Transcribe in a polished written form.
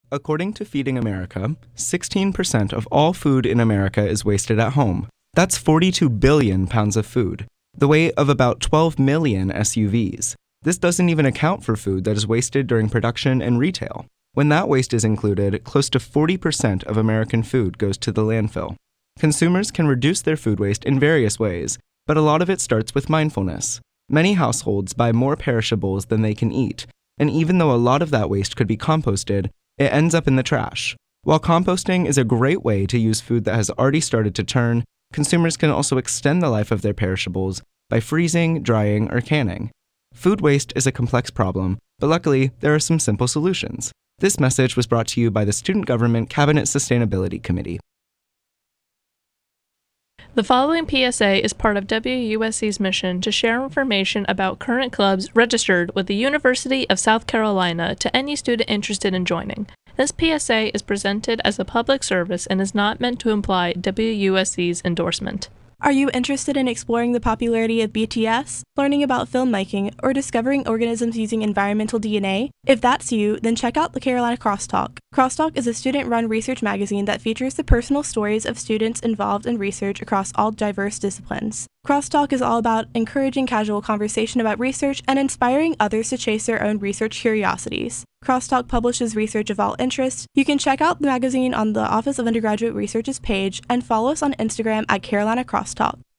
According to Feeding America, 16% of all food in America is wasted at home. That's 42 billion pounds of food, the weight of about 12 million SUVs. This doesn't even account for food that is wasted during production and retail. When that waste is included, close to 40% of American food goes to the landfill. Consumers can reduce their food waste in various ways, but a lot of it starts with mindfulness. Many households buy more perishables than they can eat, and even though a lot of that waste could be composted, it ends up in the trash. While composting is a great way to use food that has already started to turn, consumers can also extend the life of their perishables by freezing, drying, or canning. Food waste is a complex problem, but luckily, there are some simple solutions. This message was brought to you by the Student Government Cabinet Sustainability Committee. The following PSA is part of WUSC's mission to share information about current clubs registered with the University of South Carolina to any student interested in joining. This PSA is presented as a public service and is not meant to imply WUSC's endorsement. Are you interested in exploring the popularity of BTS, learning about filmmaking, or discovering organisms using environmental DNA? If that's you, then check out the Carolina Crosstalk. Crosstalk is a student-run research magazine that features the personal stories of students involved in research across all diverse disciplines. Crosstalk is all about encouraging casual conversation about research and inspiring others to chase their own research curiosities. Crosstalk publishes research of all interest. You can check out the magazine on the Office of Undergraduate Research's page and follow us on Instagram at Carolina Crosstalk.